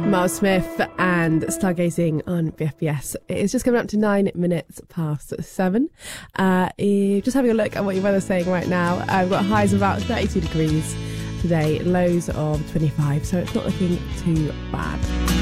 Miles Smith and Stargazing on BFBS. It is just coming up to 9 minutes past 7. Just having a look at what your weather's saying right now. We've got highs of about 32 degrees today, lows of 25, so it's not looking too bad.